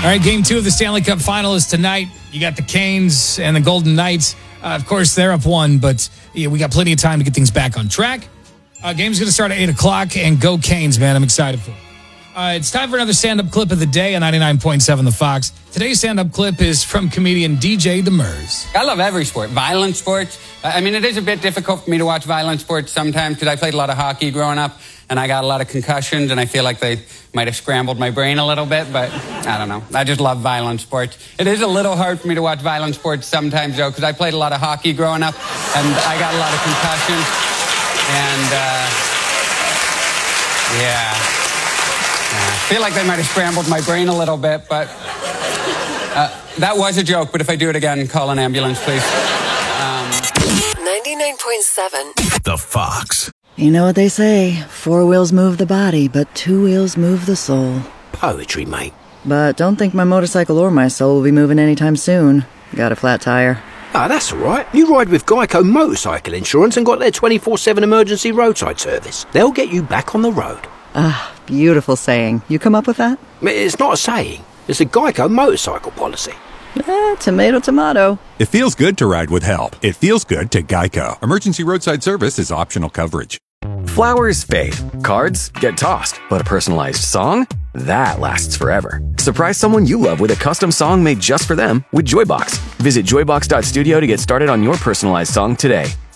right, game 2 of the Stanley Cup Final is tonight. You got the Canes and the Golden Knights. Of course, they're up 1, but we got plenty of time to get things back on track. Game's going to start at 8 o'clock, and go Canes, man. I'm excited for it. It's time for another stand-up clip of the day on 99.7 The Fox. Today's stand-up clip is from comedian DJ Demers. I love every sport. Violent sports. I mean, it is a bit difficult for me to watch violent sports sometimes because I played a lot of hockey growing up, and I got a lot of concussions, and I feel like they might have scrambled my brain a little bit, but I don't know. I just love violent sports. It is a little hard for me to watch violent sports sometimes, though, because I played a lot of hockey growing up, and I got a lot of concussions, and, yeah. I feel like they might have scrambled my brain a little bit, but that was a joke. But if I do it again, call an ambulance, please. 99.7 The Fox. You know what they say, 4 wheels move the body, but 2 wheels move the soul. Poetry, mate. But don't think my motorcycle or my soul will be moving anytime soon. Got a flat tire. Ah, that's all right. You ride with Geico Motorcycle Insurance and got their 24/7 emergency roadside service. They'll get you back on the road. Ah, beautiful saying. You come up with that? It's not a saying. It's a Geico motorcycle policy. Tomato, tomato. It feels good to ride with help. It feels good to Geico. Emergency roadside service is optional coverage. Flowers fade, cards get tossed, but a personalized song? That lasts forever. Surprise someone you love with a custom song made just for them with Joybox. Visit joybox.studio to get started on your personalized song today.